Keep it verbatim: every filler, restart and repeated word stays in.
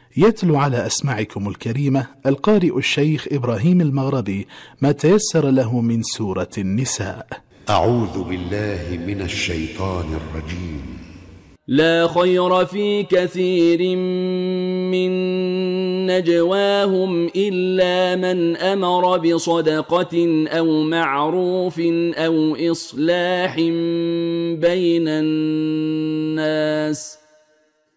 يتلو على أسماعكم الكريمة القارئ الشيخ إبراهيم المغربي ما تيسر له من سورة النساء. أعوذ بالله من الشيطان الرجيم. لا خير في كثير من نجواهم إلا من أمر بصدقة أو معروف أو إصلاح بين الناس